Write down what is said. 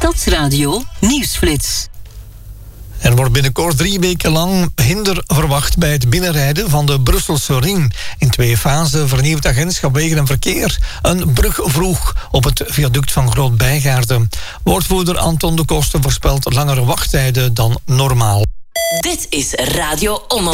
Stadsradio Nieuwsflits. Er wordt binnenkort 3 weken lang hinder verwacht bij het binnenrijden van de Brusselse ring. In 2 fasen vernieuwt het agentschap Wegen en Verkeer een brug vroeg op het viaduct van Groot-Bijgaarde. Woordvoerder Anton de Koster voorspelt langere wachttijden dan normaal. Dit is Radio Omroep.